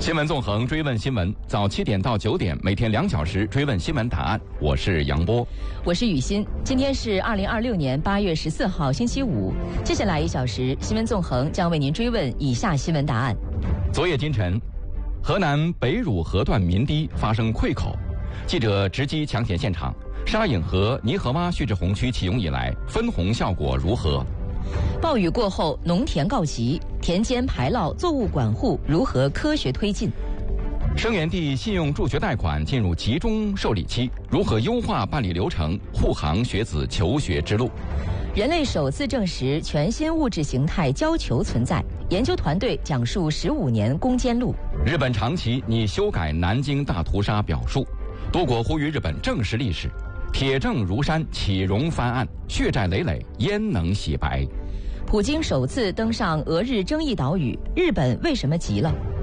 新闻纵横，追问新闻，早7点到9点，每天2小时追问新闻答案。我是杨波， 我是雨欣。今天是2026年8月14号，星期五。接下来1小时，新闻纵横将为您追问以下新闻答案。 昨夜今晨，河南北汝河段民堤发生溃口，记者直击抢险现场。沙影河泥河洼蓄滞洪区启用以来，分洪效果如何？ 暴雨过后，农田告急，田间排涝、作物管护如何科学推进？ 生源地信用助学贷款进入集中受理期，如何优化办理流程，护航学子求学之路？ 人类首次证实全新物质形态胶球存在，研究团队讲述15年攻坚路。 日本长崎拟修改南京大屠杀表述，多国呼吁日本正视历史。铁证如山，启容翻案，血债累累，焉能洗白？ 普京首次登上俄日争议岛屿，日本为什么急了？